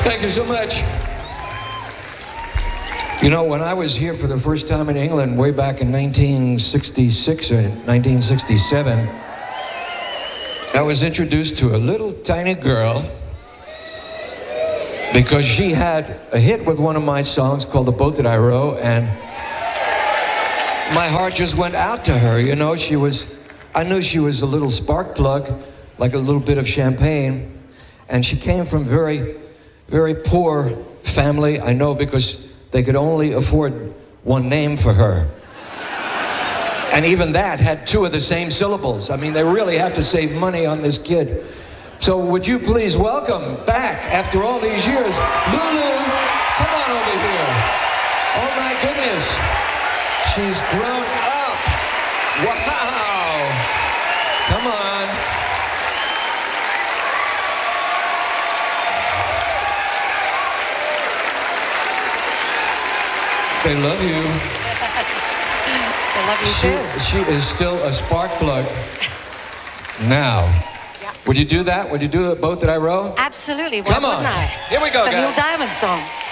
Thank you so much. You know, when I was here for the first time in England way back in 1966 or 1967, I was introduced to a little tiny girl because she had a hit with one of my songs called The Boat That I Row, and my heart just went out to her. You know, I knew she was a little spark plug, like a little bit of champagne, and she came from very, very poor family. I know, because they could only afford one name for her. And even that had two of the same syllables. I mean, they really had to save money on this kid. So would you please welcome back, after all these years, Lulu. Come on over here. Oh my goodness. She's grown up. Wow. Come on. They love you. They love you too. She is still a spark plug now. Yeah. Would you do that? Would you do the Boat That I Row? Absolutely. Why Come on. wouldn't I? Here we go, it's a guys. Neil Diamond song.